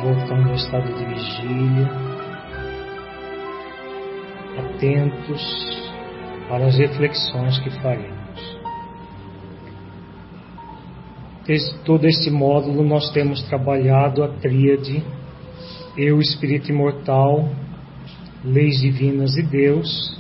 voltando ao estado de vigília, atentos para as reflexões que faremos. Todo este módulo nós temos trabalhado a tríade Eu, Espírito Imortal, Leis Divinas e Deus,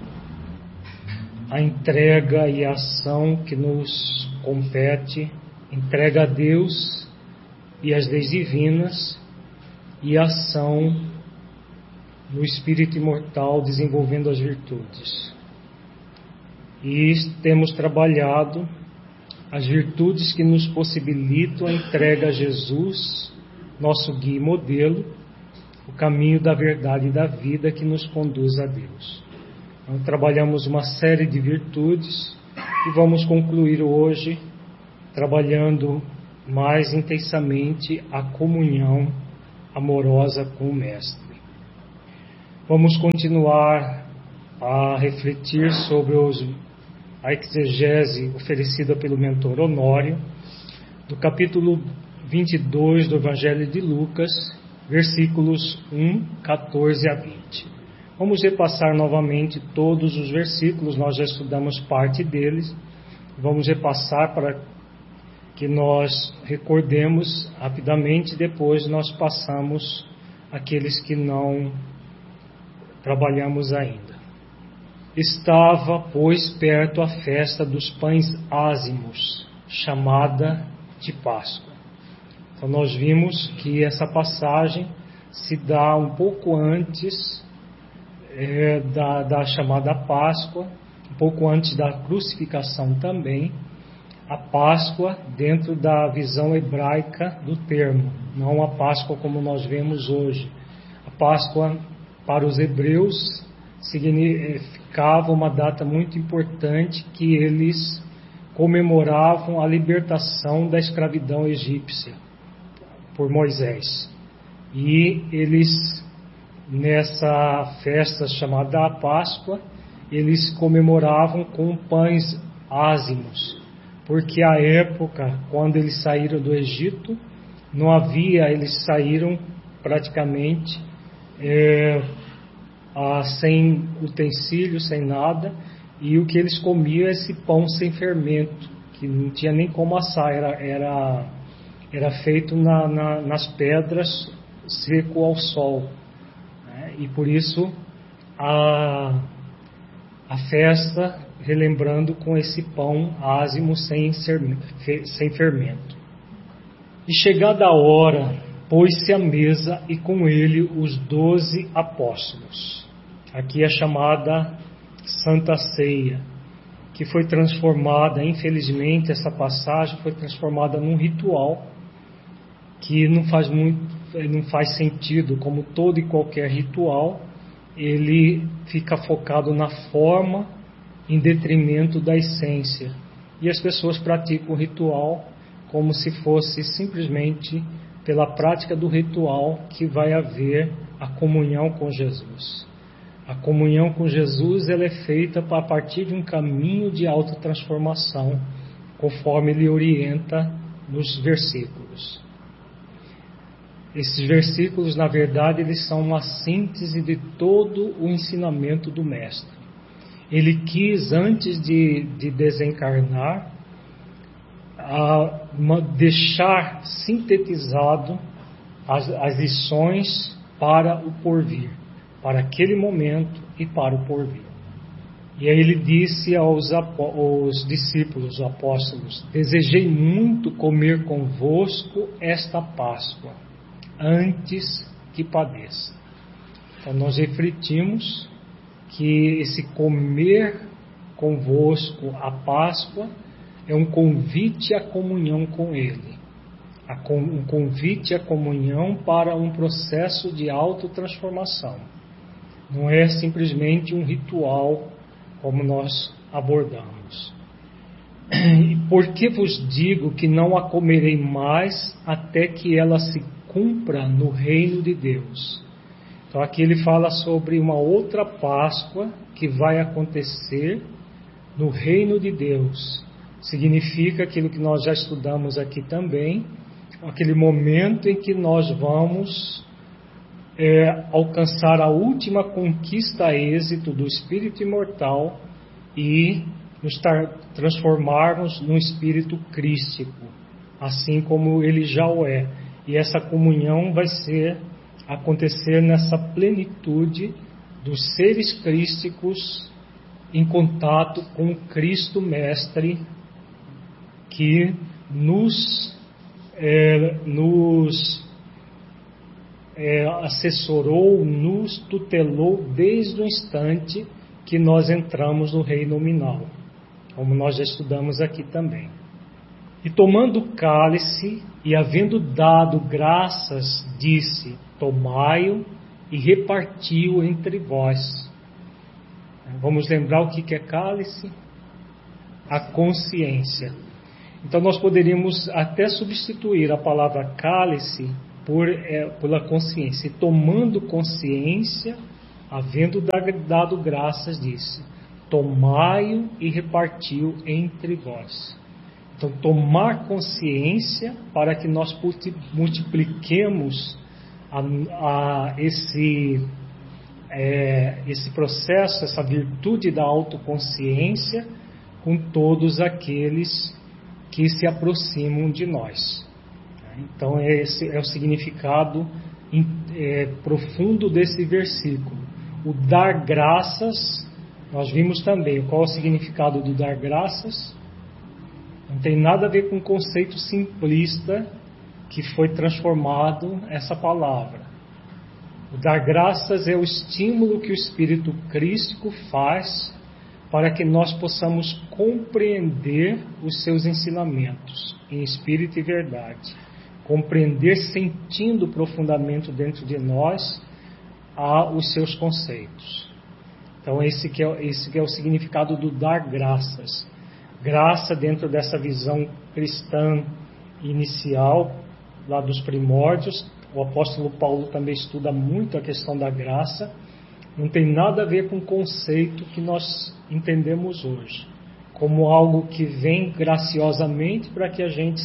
a entrega e a ação que nos compete, entrega a Deus e as leis divinas, e a ação no Espírito Imortal desenvolvendo as virtudes. E temos trabalhado as virtudes que nos possibilitam a entrega a Jesus, nosso guia e modelo, o caminho da verdade e da vida que nos conduz a Deus. Então, trabalhamos uma série de virtudes e vamos concluir hoje trabalhando mais intensamente a comunhão amorosa com o Mestre. Vamos continuar a refletir sobre a exegese oferecida pelo mentor Honório, do capítulo 22 do Evangelho de Lucas, versículos 1, 14 a 20. Vamos repassar novamente todos os versículos, nós já estudamos parte deles, vamos repassar para que nós recordemos rapidamente, depois nós passamos aqueles que não trabalhamos ainda. Estava, pois, perto a festa dos pães ázimos, chamada de Páscoa. Então nós vimos que essa passagem se dá um pouco antes da chamada Páscoa, um pouco antes da crucificação também. A Páscoa dentro da visão hebraica do termo, não a Páscoa como nós vemos hoje. A Páscoa para os hebreus significava uma data muito importante que eles comemoravam a libertação da escravidão egípcia por Moisés. E eles, nessa festa chamada Páscoa, eles comemoravam com pães ázimos, porque a época, quando eles saíram do Egito, não havia, eles saíram praticamente sem utensílios, sem nada, e o que eles comiam é esse pão sem fermento, que não tinha nem como assar, era feito nas pedras, seco ao sol, né? E por isso a festa, relembrando com esse pão ázimo sem fermento. E chegada a hora, pôs-se à mesa e com ele os 12 apóstolos. Aqui é chamada Santa Ceia, que foi transformada, infelizmente, essa passagem foi transformada num ritual que não faz sentido, como todo e qualquer ritual, ele fica focado na forma em detrimento da essência. E as pessoas praticam o ritual como se fosse simplesmente pela prática do ritual que vai haver a comunhão com Jesus. A comunhão com Jesus ela é feita a partir de um caminho de autotransformação, conforme ele orienta nos versículos. Esses versículos, na verdade, eles são uma síntese de todo o ensinamento do Mestre. Ele quis, antes de desencarnar, deixar sintetizado as lições para o porvir, para aquele momento e para o porvir. E aí ele disse aos discípulos, apóstolos: desejei muito comer convosco esta Páscoa, antes que padeça. Então nós refletimos que esse comer convosco a Páscoa é um convite à comunhão com Ele, um convite à comunhão para um processo de autotransformação. Não é simplesmente um ritual como nós abordamos. E por que vos digo que não a comerei mais até que ela se cumpra no reino de Deus? Então aqui ele fala sobre uma outra Páscoa que vai acontecer no reino de Deus. Significa aquilo que nós já estudamos aqui também, aquele momento em que nós vamos alcançar a última conquista, êxito do espírito imortal e nos transformarmos num espírito crístico, assim como ele já o é. E essa comunhão vai acontecer nessa plenitude dos seres crísticos em contato com o Cristo Mestre, que nos assessorou, nos tutelou desde o instante que nós entramos no reino nominal, como nós já estudamos aqui também. E tomando o cálice e havendo dado graças, disse: tomai-o e reparti-o entre vós. Vamos lembrar o que é cálice? A consciência. Então nós poderíamos até substituir a palavra cálice pela consciência. E tomando consciência, havendo dado graças, disse: tomai-o e reparti-o entre vós. Então, tomar consciência para que nós multipliquemos esse processo, essa virtude da autoconsciência com todos aqueles que se aproximam de nós. Então, esse é o significado profundo desse versículo. O dar graças, nós vimos também. Qual é o significado do dar graças? Não tem nada a ver com o conceito simplista que foi transformado essa palavra. O dar graças é o estímulo que o Espírito Crístico faz para que nós possamos compreender os seus ensinamentos em espírito e verdade. Compreender sentindo profundamente dentro de nós os seus conceitos. Então esse que é o significado do dar graças. Graça dentro dessa visão cristã inicial, lá dos primórdios. O apóstolo Paulo também estuda muito a questão da graça. Não tem nada a ver com o conceito que nós entendemos hoje, como algo que vem graciosamente para que a gente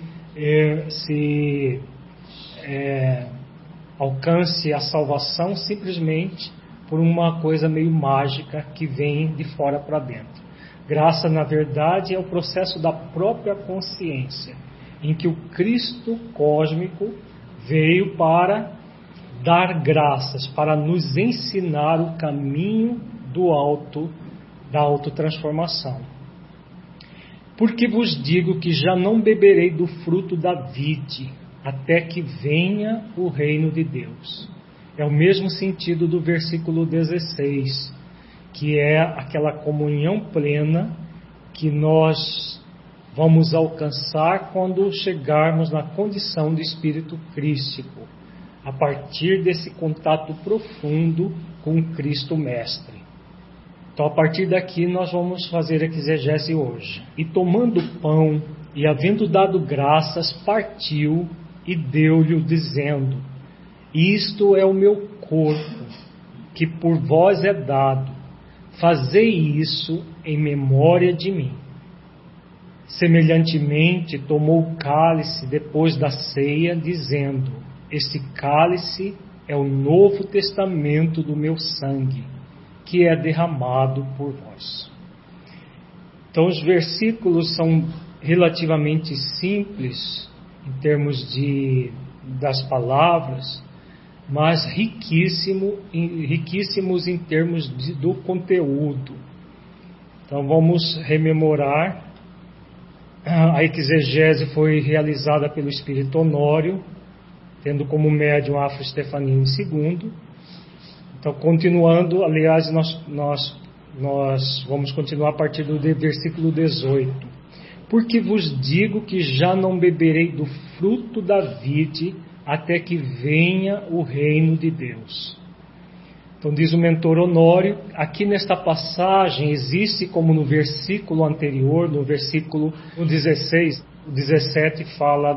alcance a salvação simplesmente por uma coisa meio mágica que vem de fora para dentro. Graça, na verdade, é o processo da própria consciência, em que o Cristo cósmico veio para dar graças, para nos ensinar o caminho da autotransformação. Porque vos digo que já não beberei do fruto da vide, até que venha o reino de Deus. É o mesmo sentido do versículo 16, que é aquela comunhão plena que nós vamos alcançar quando chegarmos na condição de espírito crístico, a partir desse contato profundo com o Cristo Mestre. Então, a partir daqui, nós vamos fazer a exegese hoje. E tomando o pão, e havendo dado graças, partiu e deu-lhe, dizendo: isto é o meu corpo, que por vós é dado. Fazei isso em memória de mim. Semelhantemente, tomou o cálice depois da ceia, dizendo: este cálice é o novo testamento do meu sangue, que é derramado por vós. Então, os versículos são relativamente simples em termos das palavras, mas riquíssimos em termos do conteúdo. Então, vamos rememorar. A exegese foi realizada pelo Espírito Honório, tendo como médium Afro Stefanini II. Então, continuando, aliás, nós vamos continuar a partir do versículo 18. Porque vos digo que já não beberei do fruto da vide até que venha o reino de Deus. Então, diz o mentor Honório, aqui nesta passagem existe, como no versículo anterior, no versículo 16, o 17 fala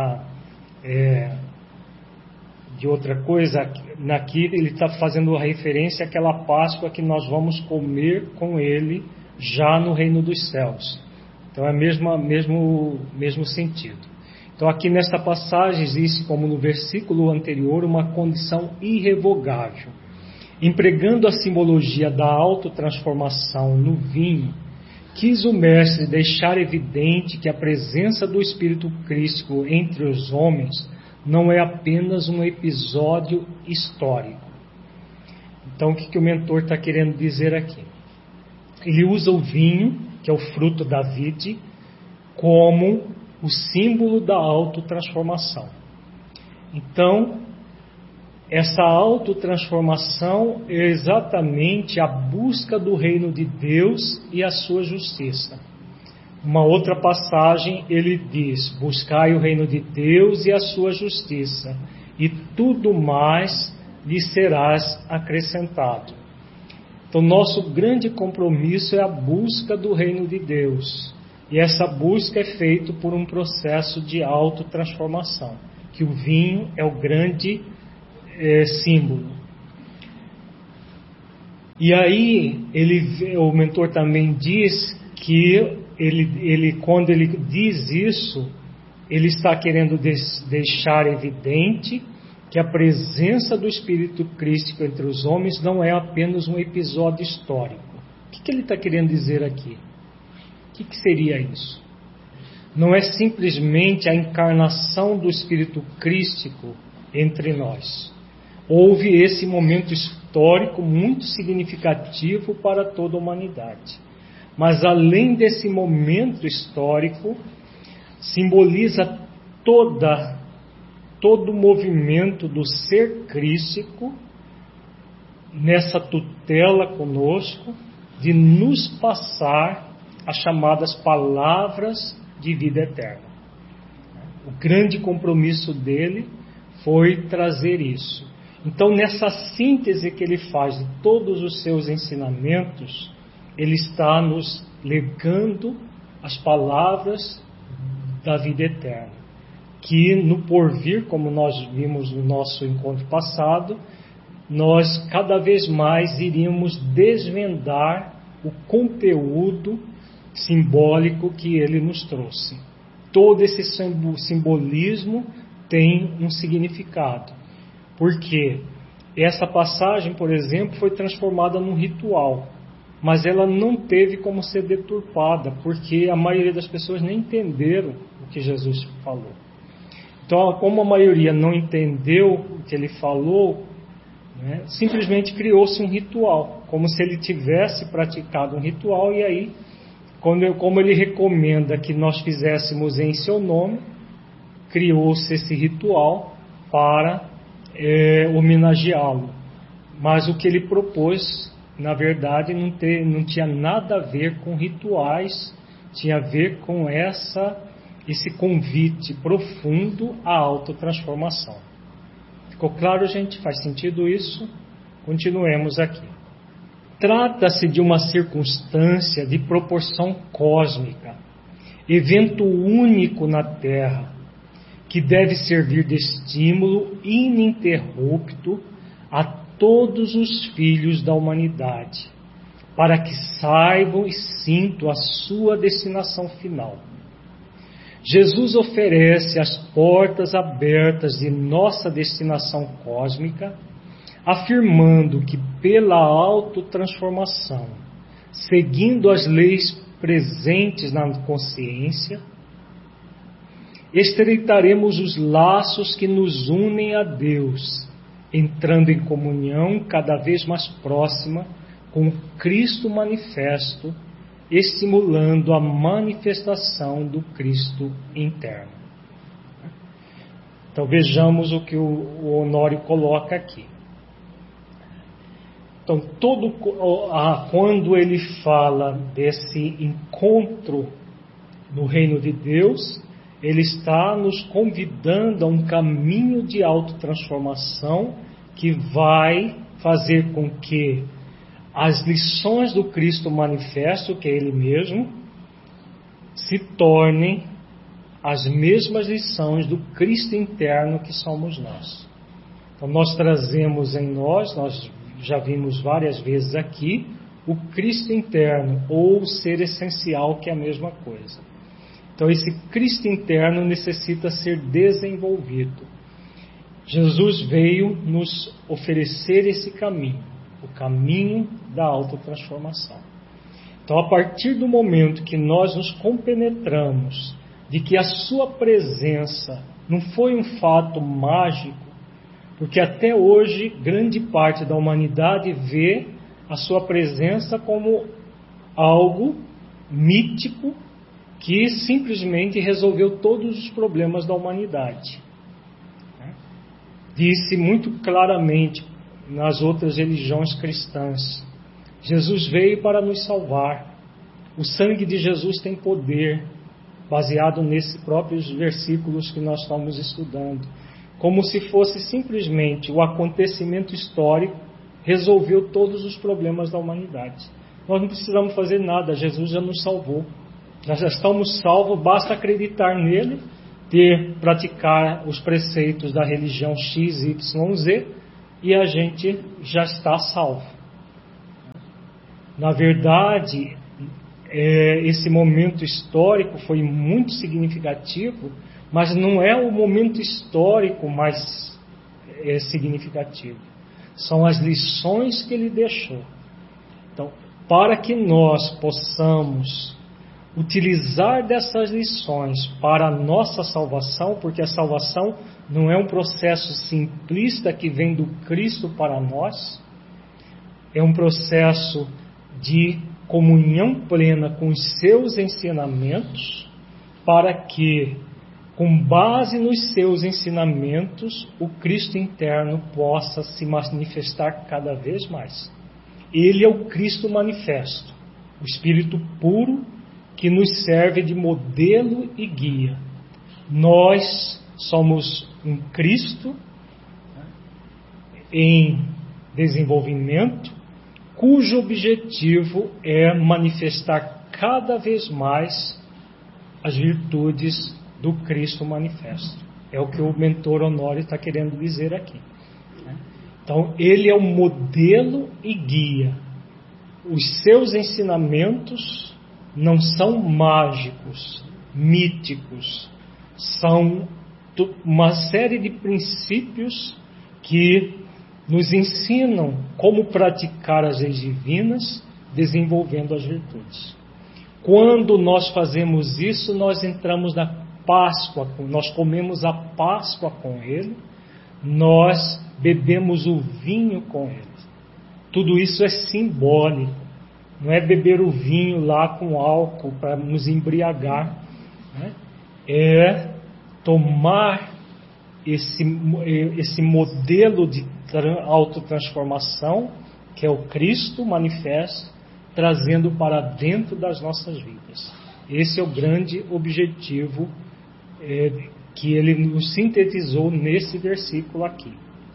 de outra coisa. Aqui ele está fazendo referência àquela Páscoa que nós vamos comer com ele já no reino dos céus. Então é mesmo sentido. Então aqui nesta passagem existe, como no versículo anterior, uma condição irrevogável. Empregando a simbologia da autotransformação no vinho, quis o mestre deixar evidente que a presença do Espírito Cristo entre os homens não é apenas um episódio histórico. Então o que o mentor está querendo dizer aqui? Ele usa o vinho, que é o fruto da vide, como o símbolo da autotransformação. Então, essa autotransformação é exatamente a busca do reino de Deus e a sua justiça. Uma outra passagem ele diz: buscai o reino de Deus e a sua justiça, e tudo mais lhe serás acrescentado. Então, nosso grande compromisso é a busca do reino de Deus. E essa busca é feita por um processo de autotransformação, que o vinho é o grande símbolo. E aí, o mentor também diz que quando ele diz isso, ele está querendo deixar evidente que a presença do Espírito Cristo entre os homens não é apenas um episódio histórico. O que ele está querendo dizer aqui? O que seria isso? Não é simplesmente a encarnação do Espírito Crístico entre nós. Houve esse momento histórico muito significativo para toda a humanidade. Mas além desse momento histórico, simboliza todo o movimento do ser crístico nessa tutela conosco de nos passar as chamadas palavras de vida eterna. O grande compromisso dele foi trazer isso. Então, nessa síntese que ele faz de todos os seus ensinamentos, ele está nos legando as palavras da vida eterna, que no porvir, como nós vimos no nosso encontro passado, nós cada vez mais iríamos desvendar o conteúdo simbólico que ele nos trouxe. Todo esse simbolismo tem um significado. Porque essa passagem, por exemplo, foi transformada num ritual, mas ela não teve como ser deturpada, porque a maioria das pessoas nem entenderam o que Jesus falou. Então, como a maioria não entendeu o que ele falou, simplesmente criou-se um ritual, como se ele tivesse praticado um ritual, e aí, como ele recomenda que nós fizéssemos em seu nome, criou-se esse ritual para homenageá-lo. Mas o que ele propôs, na verdade, não tinha nada a ver com rituais, tinha a ver com esse convite profundo à autotransformação. Ficou claro, gente? Faz sentido isso? Continuemos aqui. Trata-se de uma circunstância de proporção cósmica, evento único na Terra, que deve servir de estímulo ininterrupto a todos os filhos da humanidade, para que saibam e sintam a sua destinação final. Jesus oferece as portas abertas de nossa destinação cósmica, afirmando que pela autotransformação, seguindo as leis presentes na consciência, estreitaremos os laços que nos unem a Deus, entrando em comunhão cada vez mais próxima com o Cristo manifesto, estimulando a manifestação do Cristo interno. Então vejamos o que o Honório coloca aqui. Então, quando ele fala desse encontro no reino de Deus, ele está nos convidando a um caminho de autotransformação que vai fazer com que as lições do Cristo manifesto, que é Ele mesmo, se tornem as mesmas lições do Cristo interno que somos nós. Então nós trazemos em nós já vimos várias vezes aqui, o Cristo interno, ou o ser essencial, que é a mesma coisa. Então esse Cristo interno necessita ser desenvolvido. Jesus veio nos oferecer esse caminho, o caminho da autotransformação. Então, a partir do momento que nós nos compenetramos de que a sua presença não foi um fato mágico, porque até hoje grande parte da humanidade vê a sua presença como algo mítico que simplesmente resolveu todos os problemas da humanidade. Disse muito claramente nas outras religiões cristãs: Jesus veio para nos salvar. O sangue de Jesus tem poder, baseado nesses próprios versículos que nós estamos estudando. Como se fosse simplesmente o acontecimento histórico resolveu todos os problemas da humanidade. Nós não precisamos fazer nada, Jesus já nos salvou. Nós já estamos salvos, basta acreditar nele, praticar os preceitos da religião X, Y, Z, e a gente já está salvo. Na verdade, esse momento histórico foi muito significativo, mas não é o momento histórico mais significativo. São as lições que ele deixou. Então, para que nós possamos utilizar dessas lições para a nossa salvação, porque a salvação não é um processo simplista que vem do Cristo para nós, é um processo de comunhão plena com os seus ensinamentos, para que, com base nos seus ensinamentos, o Cristo interno possa se manifestar cada vez mais. Ele é o Cristo manifesto, o Espírito puro que nos serve de modelo e guia. Nós somos um Cristo em desenvolvimento, cujo objetivo é manifestar cada vez mais as virtudes do Cristo manifesto. É o que o mentor Honório está querendo dizer aqui. Então, ele é o modelo e guia. Os seus ensinamentos não são mágicos, míticos, são uma série de princípios que nos ensinam como praticar as leis divinas, desenvolvendo as virtudes. Quando nós fazemos isso, nós entramos na Páscoa, nós comemos a Páscoa com Ele, nós bebemos o vinho com Ele. Tudo isso é simbólico. Não é beber o vinho lá com álcool para nos embriagar, né? É tomar esse modelo de autotransformação, que é o Cristo manifesto, trazendo para dentro das nossas vidas. Esse é o grande objetivo que ele nos sintetizou nesse versículo aqui.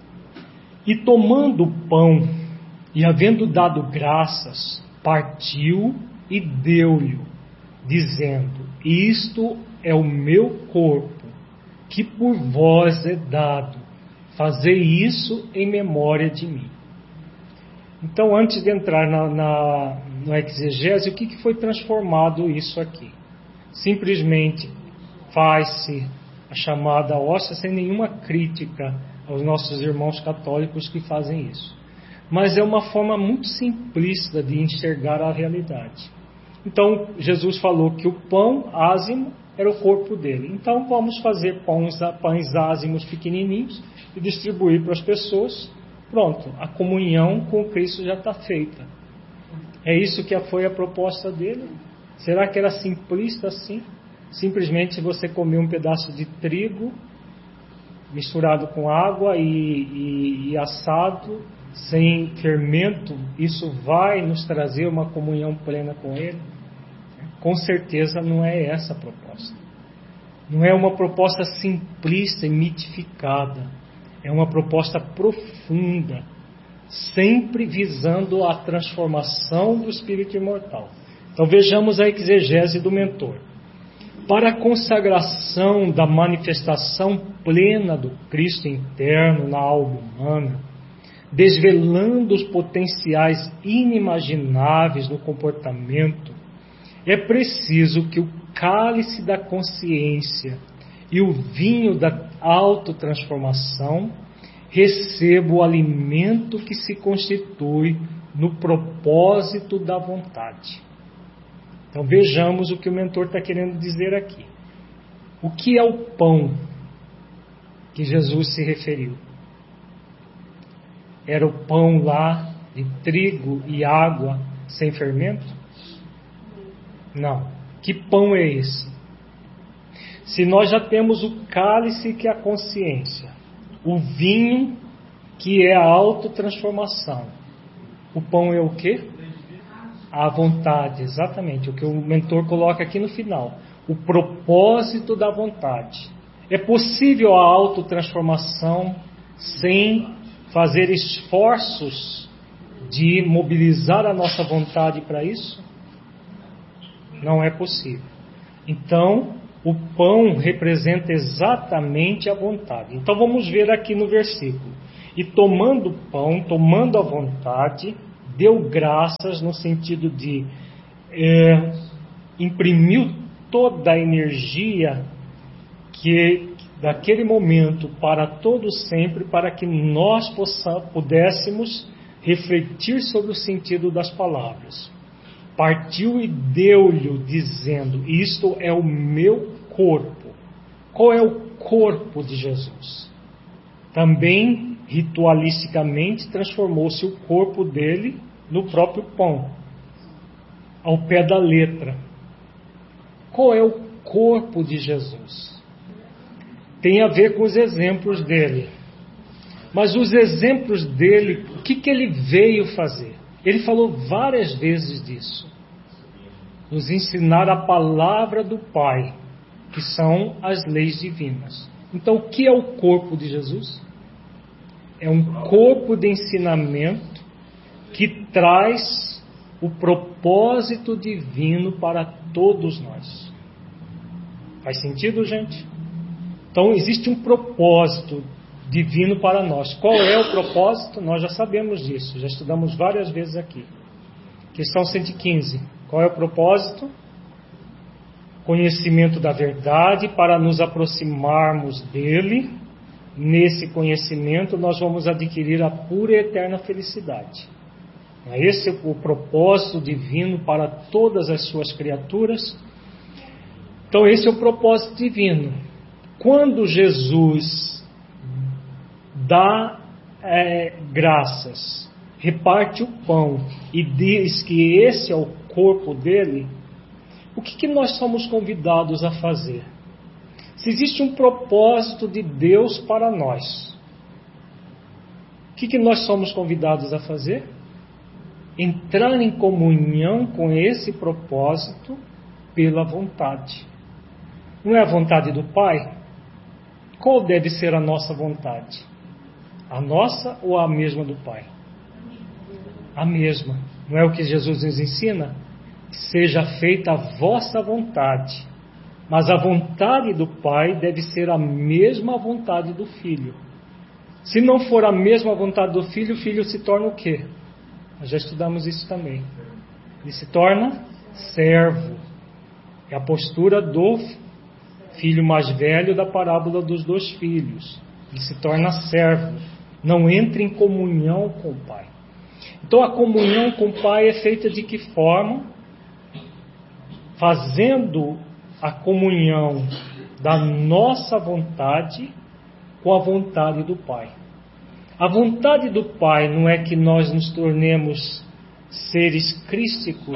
E tomando o pão, e havendo dado graças, partiu e deu-lhe, dizendo: isto é o meu corpo, que por vós é dado, fazei isso em memória de mim. Então, antes de entrar na exegese, o que foi transformado isso aqui? Simplesmente faz-se a chamada hóstia sem nenhuma crítica aos nossos irmãos católicos que fazem isso. Mas é uma forma muito simplista de enxergar a realidade. Então, Jesus falou que o pão ázimo era o corpo dele. Então, vamos fazer pães ázimos pequenininhos e distribuir para as pessoas. Pronto, a comunhão com Cristo já está feita. É isso que foi a proposta dele? Será que era simplista assim? Simplesmente você comer um pedaço de trigo misturado com água e assado, sem fermento, isso vai nos trazer uma comunhão plena com Ele? Com certeza não é essa a proposta. Não é uma proposta simplista e mitificada. É uma proposta profunda, sempre visando a transformação do espírito imortal. Então vejamos a exegese do mentor. Para a consagração da manifestação plena do Cristo interno na alma humana, desvelando os potenciais inimagináveis no comportamento, é preciso que o cálice da consciência e o vinho da autotransformação, recebo o alimento que se constitui no propósito da vontade. Então vejamos o que o mentor está querendo dizer aqui. O que é o pão que Jesus se referiu? Era o pão lá de trigo e água sem fermento? Não. Que pão é esse? Se nós já temos o cálice, que é a consciência, o vinho, que é a autotransformação, o pão é o quê? A vontade, exatamente, o que o mentor coloca aqui no final. O propósito da vontade. É possível a autotransformação sem fazer esforços de mobilizar a nossa vontade para isso? Não é possível. Então, o pão representa exatamente a vontade. Então vamos ver aqui no versículo. E tomando o pão, tomando a vontade, deu graças no sentido de imprimiu toda a energia que daquele momento para todo sempre, para que nós pudéssemos refletir sobre o sentido das palavras. Partiu e deu-lhe, dizendo: isto é o meu corpo. Qual é o corpo de Jesus? Também, ritualisticamente, transformou-se o corpo dele no próprio pão, ao pé da letra. Qual é o corpo de Jesus? Tem a ver com os exemplos dele. Mas os exemplos dele, o que ele veio fazer? Ele falou várias vezes disso. Nos ensinar a palavra do Pai, que são as leis divinas. Então, o que é o corpo de Jesus? É um corpo de ensinamento que traz o propósito divino para todos nós. Faz sentido, gente? Então, existe um propósito divino para nós. Qual é o propósito? Nós já sabemos disso, já estudamos várias vezes aqui. Questão 115. Qual é o propósito? Conhecimento da verdade, para nos aproximarmos dele. Nesse conhecimento nós vamos adquirir a pura e eterna felicidade. Esse é o propósito divino para todas as suas criaturas. Então esse é o propósito divino. Quando Jesus dá graças, reparte o pão e diz que esse é o corpo dele, o que nós somos convidados a fazer? Se existe um propósito de Deus para nós, o que nós somos convidados a fazer? Entrar em comunhão com esse propósito pela vontade. Não é a vontade do Pai? Qual deve ser a nossa vontade? A nossa ou a mesma do Pai? A mesma. Não é o que Jesus nos ensina? Seja feita a vossa vontade. Mas a vontade do Pai deve ser a mesma vontade do Filho. Se não for a mesma vontade do Filho, o Filho se torna o quê? Nós já estudamos isso também. Ele se torna servo. É a postura do filho mais velho da parábola dos 2 filhos. Ele se torna servo. Não entra em comunhão com o Pai. Então a comunhão com o Pai é feita de que forma? Fazendo a comunhão da nossa vontade com a vontade do Pai. A vontade do Pai não é que nós nos tornemos seres crísticos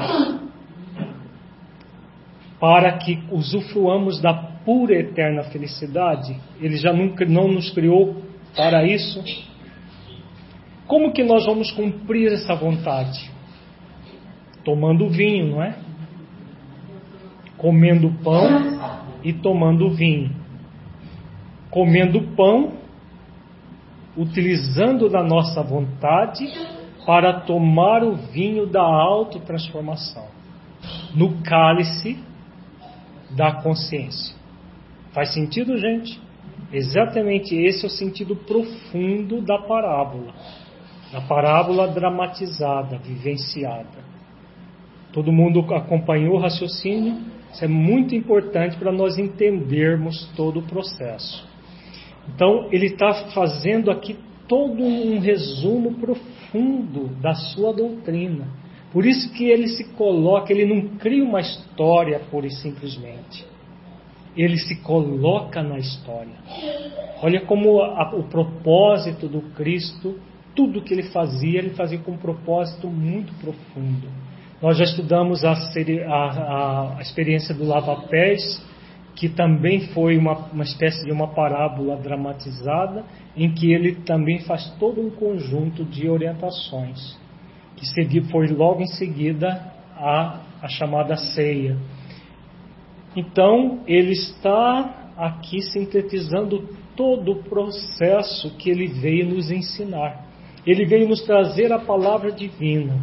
para que usufruamos da pura e eterna felicidade. Ele já nunca não nos criou para isso. Como que nós vamos cumprir essa vontade? Tomando vinho, não é? Comendo pão e tomando vinho. Comendo pão, utilizando da nossa vontade para tomar o vinho da autotransformação no cálice da consciência. Faz sentido, gente? Exatamente esse é o sentido profundo da parábola dramatizada, vivenciada. Todo mundo acompanhou o raciocínio? Isso é muito importante para nós entendermos todo o processo. Então, ele está fazendo aqui todo um resumo profundo da sua doutrina. Por isso que ele se coloca, ele não cria uma história pura e simplesmente. Ele se coloca na história. Olha como o propósito do Cristo, tudo que ele fazia com um propósito muito profundo. Nós já estudamos a experiência do lava-pés, que também foi uma espécie de uma parábola dramatizada, em que ele também faz todo um conjunto de orientações, que foi logo em seguida a chamada ceia. Então, ele está aqui sintetizando todo o processo que ele veio nos ensinar. Ele veio nos trazer a palavra divina.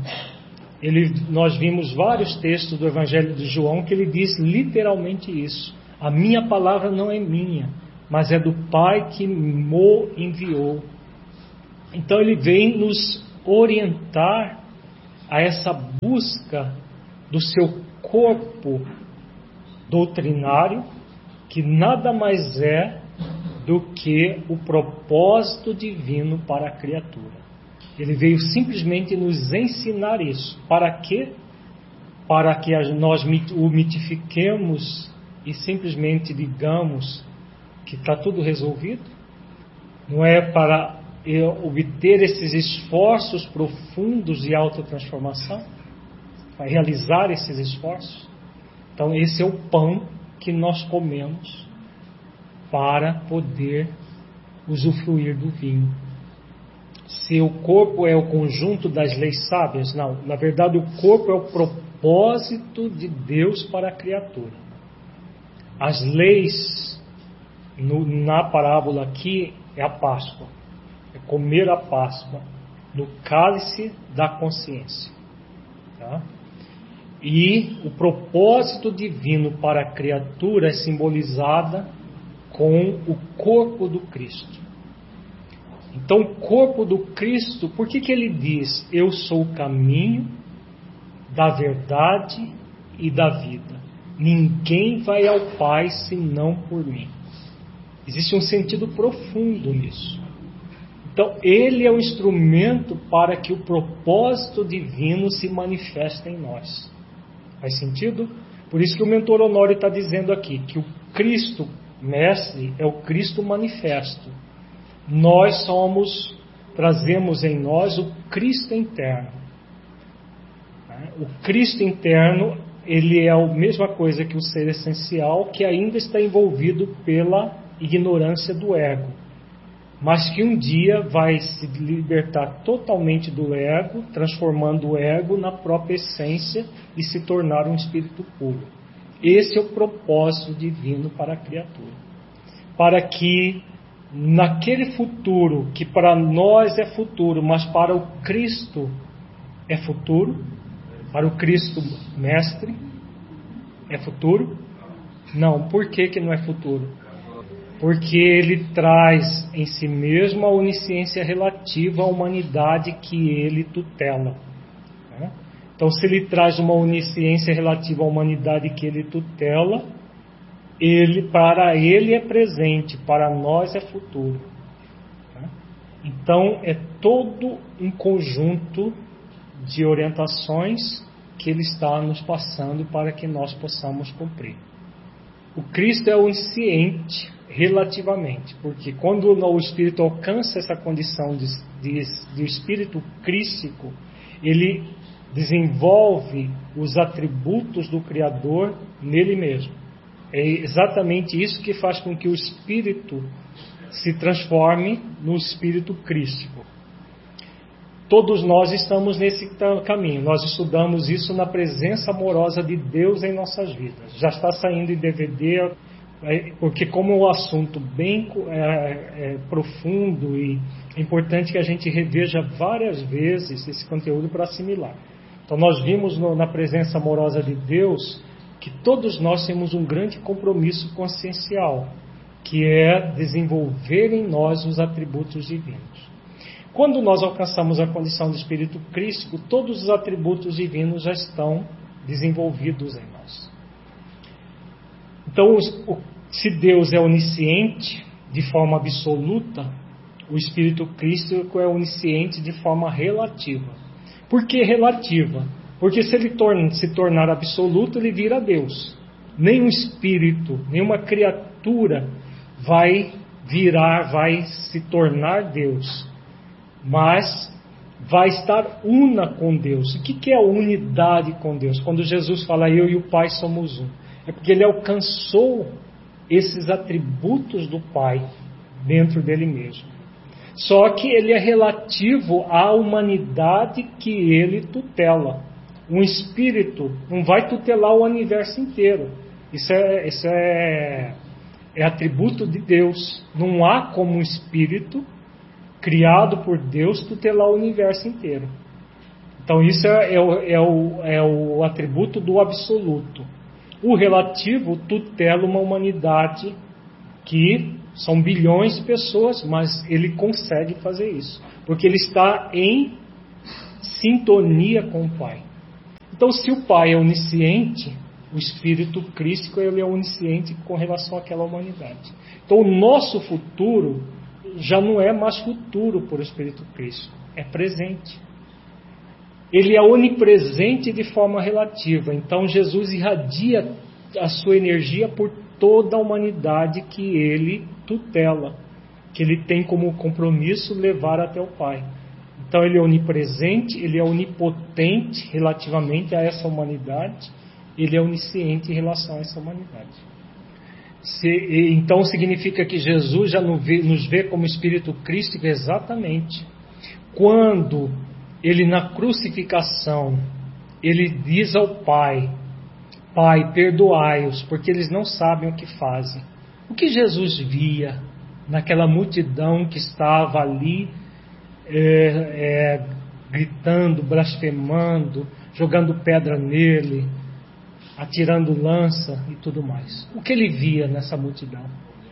Nós vimos vários textos do Evangelho de João que ele diz literalmente isso. A minha palavra não é minha, mas é do Pai que me enviou. Então ele vem nos orientar a essa busca do seu corpo doutrinário, que nada mais é do que o propósito divino para a criatura. Ele veio simplesmente nos ensinar isso. Para quê? Para que nós o mitifiquemos e simplesmente digamos que está tudo resolvido? Não é para obter esses esforços profundos de autotransformação? Para realizar esses esforços? Então esse é o pão que nós comemos para poder usufruir do vinho. Se o corpo é o conjunto das leis sábias, não. Na verdade, o corpo é o propósito de Deus para a criatura. As leis, na parábola aqui, é a Páscoa. É comer a Páscoa no cálice da consciência. Tá? E o propósito divino para a criatura é simbolizada com o corpo do Cristo. Então, o corpo do Cristo, por que ele diz: eu sou o caminho, da verdade e da vida? Ninguém vai ao Pai senão por mim. Existe um sentido profundo nisso. Então, ele é o instrumento para que o propósito divino se manifeste em nós. Faz sentido? Por isso que o mentor Honório está dizendo aqui que o Cristo Mestre é o Cristo manifesto. Nós trazemos em nós o Cristo interno. O Cristo interno, ele é a mesma coisa que o ser essencial, que ainda está envolvido pela ignorância do ego, mas que um dia vai se libertar totalmente do ego, transformando o ego na própria essência e se tornar um espírito puro. Esse é o propósito divino para a criatura. Para que naquele futuro, que para nós é futuro, mas para o Cristo é futuro, para o Cristo Mestre é futuro? Não, por que não é futuro? Porque ele traz em si mesmo a onisciência relativa à humanidade que ele tutela. Então, se ele traz uma onisciência relativa à humanidade que ele tutela, para ele é presente, para nós é futuro. Então, é todo um conjunto de orientações que ele está nos passando para que nós possamos cumprir. O Cristo é onisciente relativamente, porque quando o espírito alcança essa condição de espírito crístico, ele desenvolve os atributos do Criador nele mesmo. É exatamente isso que faz com que o espírito se transforme no espírito crístico. Todos nós estamos nesse caminho. Nós estudamos isso na presença amorosa de Deus em nossas vidas. Já está saindo em DVD, porque como é um assunto bem profundo e é importante que a gente reveja várias vezes esse conteúdo para assimilar. Então nós vimos na presença amorosa de Deus que todos nós temos um grande compromisso consciencial, que é desenvolver em nós os atributos divinos. Quando nós alcançamos a condição de espírito crístico, todos os atributos divinos já estão desenvolvidos em nós. Então, se Deus é onisciente de forma absoluta, o Espírito Crístico é onisciente de forma relativa. Por que relativa? Porque se ele se tornar absoluto, ele vira Deus. Nenhum espírito, nenhuma criatura vai se tornar Deus, mas vai estar una com Deus. O que é a unidade com Deus? Quando Jesus fala, eu e o Pai somos um, é porque ele alcançou esses atributos do Pai dentro dele mesmo. Só que ele é relativo à humanidade que ele tutela. Um espírito não vai tutelar o universo inteiro. Isso é atributo de Deus. Não há como um espírito criado por Deus tutelar o universo inteiro. Então isso é o atributo do absoluto. O relativo tutela uma humanidade que são bilhões de pessoas, mas ele consegue fazer isso, porque ele está em sintonia com o Pai. Então, se o Pai é onisciente, o Espírito Crístico ele é onisciente com relação àquela humanidade. Então, o nosso futuro já não é mais futuro por Espírito Crístico, é presente. Ele é onipresente de forma relativa. Então, Jesus irradia a sua energia por toda a humanidade que ele tutela, que ele tem como compromisso levar até o Pai. Então ele é onipresente, ele é onipotente relativamente a essa humanidade, ele é onisciente em relação a essa humanidade. Então significa que Jesus já nos vê como Espírito Crístico exatamente quando ele na crucificação, ele diz ao Pai, Pai, perdoai-os, porque eles não sabem o que fazem. O que Jesus via naquela multidão que estava ali, gritando, blasfemando, jogando pedra nele, atirando lança e tudo mais? O que ele via nessa multidão?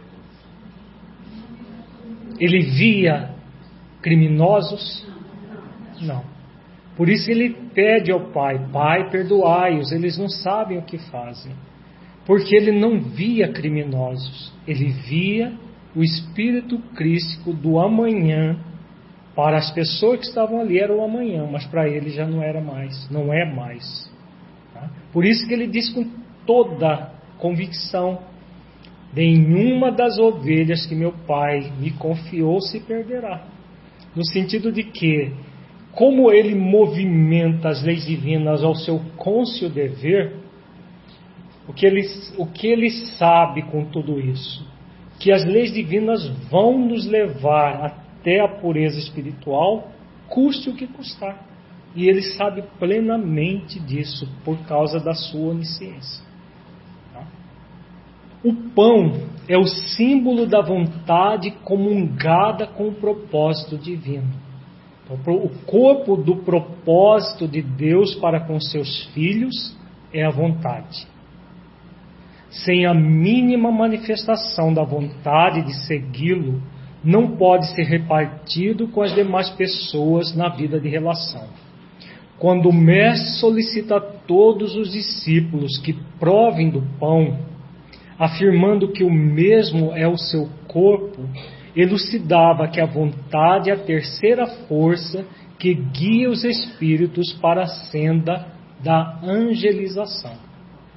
Ele via criminosos? Não. Por isso ele pede ao Pai, Pai, perdoai-os, eles não sabem o que fazem. Porque ele não via criminosos, ele via o Espírito Crístico do amanhã. Para as pessoas que estavam ali era o amanhã, mas para ele já não era mais, não é mais. Tá? Por isso que ele diz com toda convicção, nenhuma das ovelhas que meu Pai me confiou se perderá. No sentido de que, como ele movimenta as leis divinas ao seu cônscio dever, o que ele sabe com tudo isso? Que as leis divinas vão nos levar até a pureza espiritual, custe o que custar. E ele sabe plenamente disso, por causa da sua onisciência. Tá? O pão é o símbolo da vontade comungada com o propósito divino. Então, o corpo do propósito de Deus para com seus filhos é a vontade. Sem a mínima manifestação da vontade de segui-lo, não pode ser repartido com as demais pessoas na vida de relação. Quando o Mestre solicita a todos os discípulos que provem do pão, afirmando que o mesmo é o seu corpo, elucidava que a vontade é a terceira força que guia os espíritos para a senda da angelização.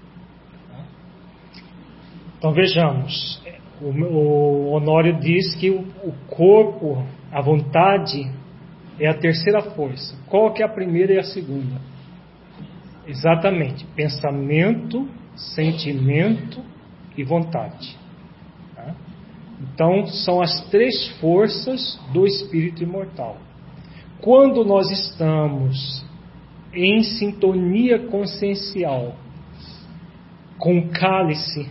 Então vejamos, o Honório diz que o corpo, a vontade, é a terceira força. Qual que é a primeira e a segunda? Exatamente, pensamento, sentimento e vontade. Tá? Então são as três forças do espírito imortal. Quando nós estamos em sintonia consciencial com o cálice,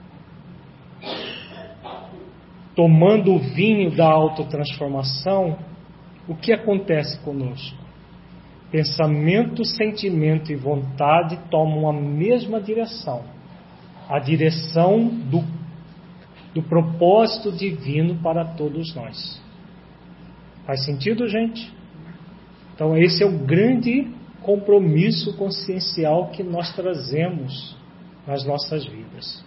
tomando o vinho da autotransformação, o que acontece conosco? Pensamento, sentimento e vontade tomam a mesma direção, a direção do propósito divino para todos nós. Faz sentido, gente? Então esse é o grande compromisso consciencial que nós trazemos nas nossas vidas.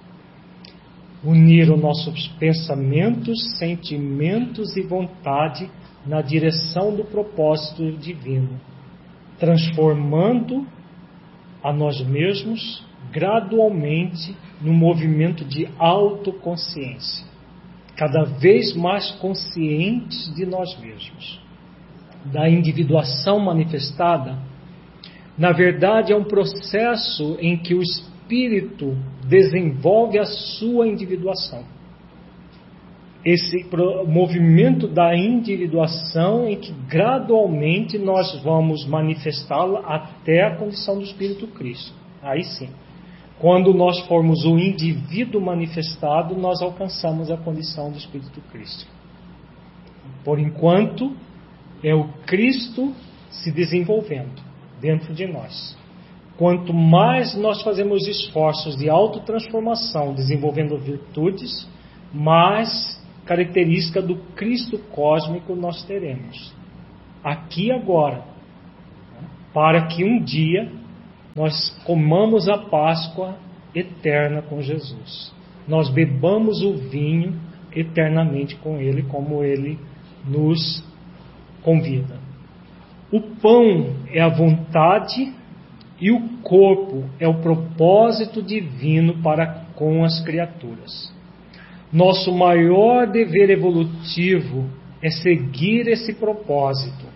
Unir os nossos pensamentos, sentimentos e vontade na direção do propósito divino, transformando a nós mesmos gradualmente num movimento de autoconsciência, cada vez mais conscientes de nós mesmos. Da individuação manifestada, na verdade é um processo em que o espírito desenvolve a sua individuação. Esse movimento da individuação em que gradualmente nós vamos manifestá-la até a condição do Espírito Cristo. Aí sim, quando nós formos o indivíduo manifestado, nós alcançamos a condição do Espírito Cristo. Por enquanto, é o Cristo se desenvolvendo dentro de nós. Quanto mais nós fazemos esforços de autotransformação, desenvolvendo virtudes, mais característica do Cristo cósmico nós teremos. Aqui e agora. Para que um dia nós comamos a Páscoa eterna com Jesus. Nós bebamos o vinho eternamente com Ele, como Ele nos convida. O pão é a vontade e o corpo é o propósito divino para com as criaturas. Nosso maior dever evolutivo é seguir esse propósito.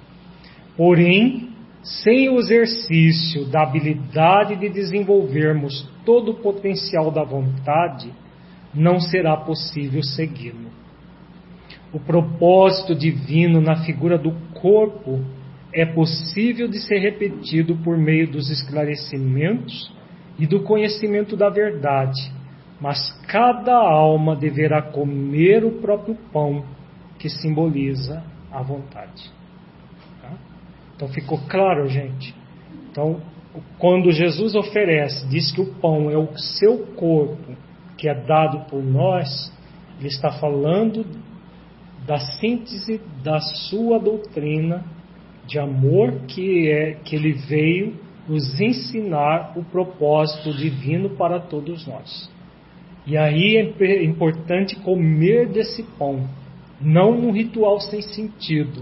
Porém, sem o exercício da habilidade de desenvolvermos todo o potencial da vontade, não será possível segui-lo. O propósito divino na figura do corpo é possível de ser repetido por meio dos esclarecimentos e do conhecimento da verdade, mas cada alma deverá comer o próprio pão que simboliza a vontade. Tá? Então ficou claro, gente? Então, quando Jesus oferece, diz que o pão é o seu corpo que é dado por nós, ele está falando da síntese da sua doutrina de amor, que ele veio nos ensinar o propósito divino para todos nós. E aí é importante comer desse pão, não num ritual sem sentido,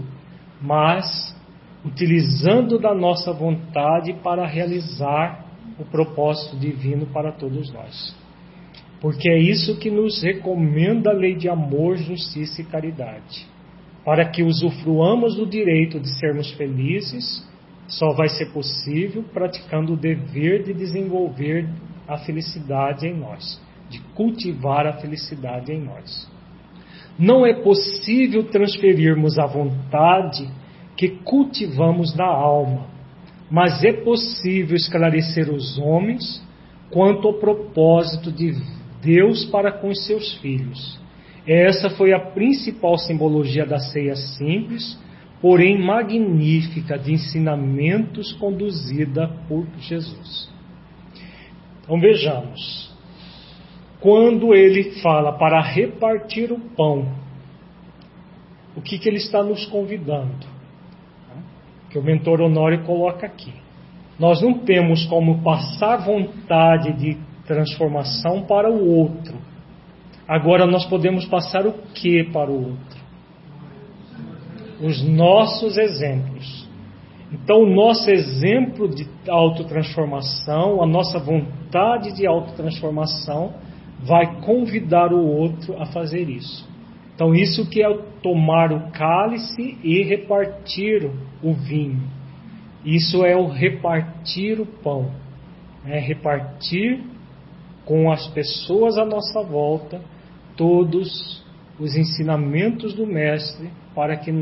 mas utilizando da nossa vontade para realizar o propósito divino para todos nós. Porque é isso que nos recomenda a lei de amor, justiça e caridade. Para que usufruamos do direito de sermos felizes, só vai ser possível praticando o dever de desenvolver a felicidade em nós, de cultivar a felicidade em nós. Não é possível transferirmos a vontade que cultivamos na alma, mas é possível esclarecer os homens quanto ao propósito de Deus para com os seus filhos. Essa foi a principal simbologia da ceia simples, porém magnífica, de ensinamentos conduzida por Jesus. Então vejamos, quando ele fala para repartir o pão, o que ele está nos convidando? Que o mentor Honório coloca aqui. Nós não temos como passar vontade de transformação para o outro. Agora nós podemos passar o que para o outro? Os nossos exemplos. Então o nosso exemplo de autotransformação, a nossa vontade de autotransformação vai convidar o outro a fazer isso. Então isso que é tomar o cálice e repartir o vinho. Isso é o repartir o pão. É repartir com as pessoas à nossa volta todos os ensinamentos do Mestre para que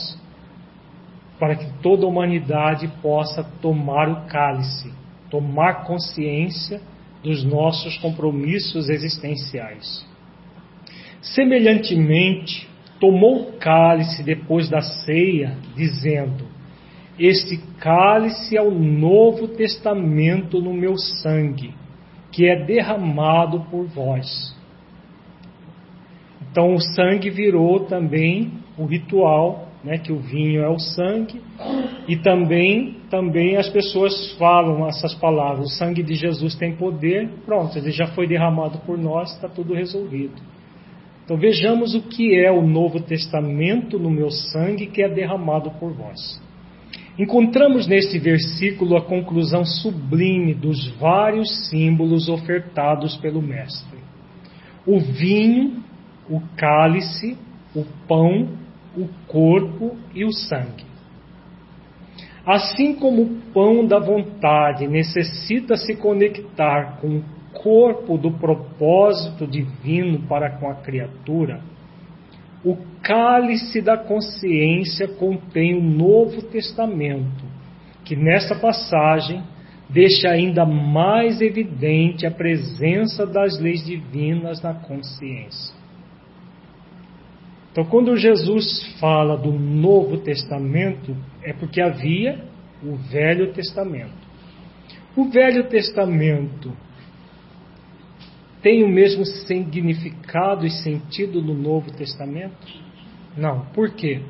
toda a humanidade possa tomar o cálice, tomar consciência dos nossos compromissos existenciais. Semelhantemente, tomou o cálice depois da ceia, dizendo: este cálice é o novo testamento no meu sangue, que é derramado por vós. Então o sangue virou também o ritual né, que o vinho é o sangue, e também as pessoas falam essas palavras: o sangue de Jesus tem poder, pronto, ele já foi derramado por nós, está tudo resolvido. Então vejamos o que é o Novo Testamento no meu sangue que é derramado por vós. Encontramos neste versículo a conclusão sublime dos vários símbolos ofertados pelo Mestre: o vinho, o cálice, o pão, o corpo e o sangue. Assim como o pão da vontade necessita se conectar com o corpo do propósito divino para com a criatura, o cálice da consciência contém o Novo Testamento, que nessa passagem deixa ainda mais evidente a presença das leis divinas na consciência. Então, quando Jesus fala do Novo Testamento, é porque havia o Velho Testamento. O Velho Testamento tem o mesmo significado e sentido no Novo Testamento? Não. Por quê?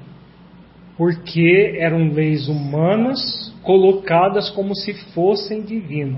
Porque eram leis humanas colocadas como se fossem divinas.